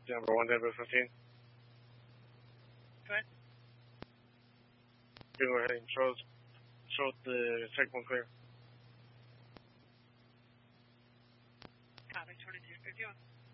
Number 1, Denver 15. Go ahead. Go ahead and show the check one clear. Copy, 2251.